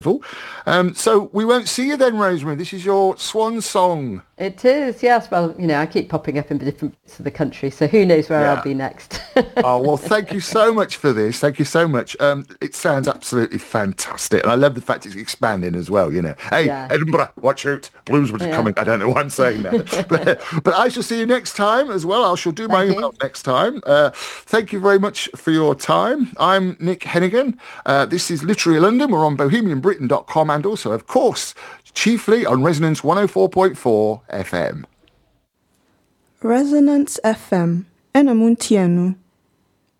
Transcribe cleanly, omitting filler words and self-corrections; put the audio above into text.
So we won't see you then, Rosemary. This is your swan song. It is, yes. Well, I keep popping up in different bits of the country, so who knows where I'll Yeah. be next. Oh, well, thank you so much for this. Thank you so much. It sounds absolutely fantastic. And I love the fact it's expanding as well. Hey, Yeah. Edinburgh, watch out. Blueswood is Yeah. coming. I don't know why I'm saying that. But I shall see you next time as well. I shall do my Thank emails you. next time. Thank you very much for your time. I'm Nick Hennigan. This is Literary London. We're on bohemianbritain.com and also, of course, chiefly on Resonance 104.4 FM. Resonance FM. Ena muntienu.